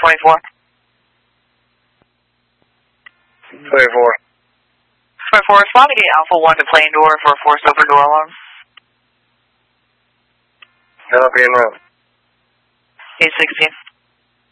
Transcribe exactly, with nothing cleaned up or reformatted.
twenty-four. twenty-four. twenty-four, respond to gate Alpha one to plane door for a force over door alarm. Copy and route. Gate sixteen.